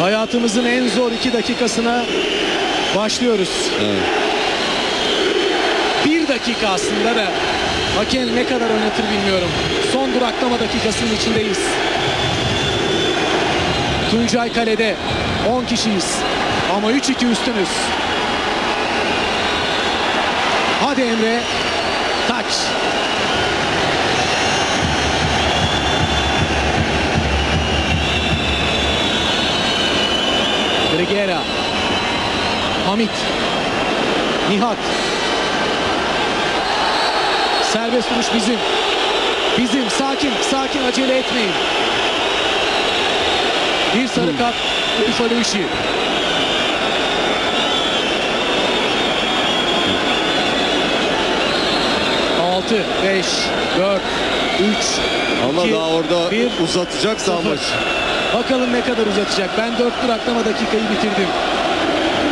Hayatımızın en zor 2 dakikasına başlıyoruz. Evet. 1 dakika aslında da hakem ne kadar oynatır bilmiyorum. Son duraklama dakikasının içindeyiz. Tuncay kalede. 10 kişiyiz. Ama 3-2 üstünüz. Hadi Emre. Taç. Grigera. Hamit. Nihat. Serbest vuruş bizim. Bizim. Sakin. Sakin. Acele etmeyin. Bir sarı kart. Urfa işi. 6, 5, 4, 3, Ama 2, daha orada 1, uzatacaksa 0. maç. Bakalım ne kadar uzatacak. Ben 4 duraklama dakikayı bitirdim.